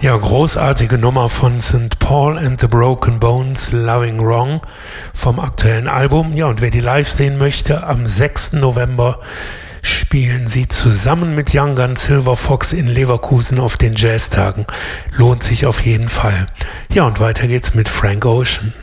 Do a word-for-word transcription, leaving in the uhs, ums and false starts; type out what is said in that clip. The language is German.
Ja, großartige Nummer von Saint Paul and the Broken Bones, Loving Wrong vom aktuellen Album. Ja, und wer die live sehen möchte, am sechsten November spielen sie zusammen mit Young Gun Silver Fox in Leverkusen auf den Jazztagen. Lohnt sich auf jeden Fall. Ja, und weiter geht's mit Frank Ocean.